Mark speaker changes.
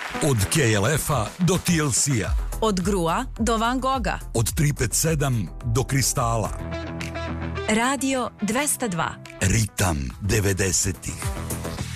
Speaker 1: Od KLF-a do TLC-a.
Speaker 2: Od Grua do Van Gogha.
Speaker 1: Od 357 do Kristala.
Speaker 2: Radio 202.
Speaker 1: Ritam 90-ih.